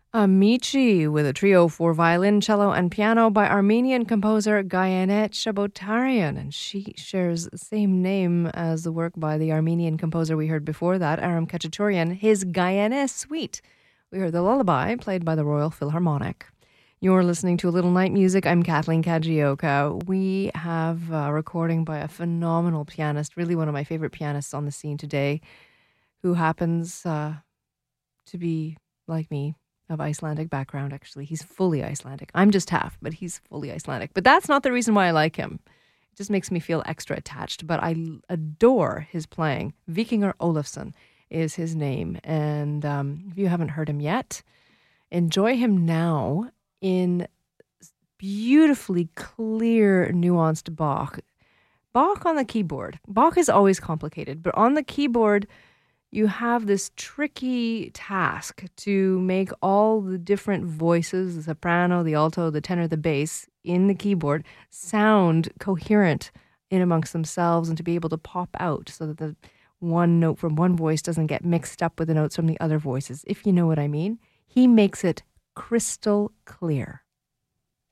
Amici with a trio for violin, cello, and piano by Armenian composer Gayanet Shabotarian. And she shares the same name as the work by the Armenian composer we heard before that, Aram Khachaturian, his Gayane Suite. We heard the lullaby played by the Royal Philharmonic. You're listening to A Little Night Music. I'm Kathleen Kajioka. We have a recording by a phenomenal pianist, really one of my favorite pianists on the scene today, who happens to be, like me, of Icelandic background, actually. He's fully Icelandic. I'm just half, but he's fully Icelandic. But that's not the reason why I like him. It just makes me feel extra attached. But I adore his playing. Vikingur Olafsson is his name. And if you haven't heard him yet, enjoy him now in beautifully clear, nuanced Bach. Bach on the keyboard. Bach is always complicated, but on the keyboard, you have this tricky task to make all the different voices, the soprano, the alto, the tenor, the bass, in the keyboard sound coherent in amongst themselves and to be able to pop out so that the one note from one voice doesn't get mixed up with the notes from the other voices, if you know what I mean. He makes it crystal clear.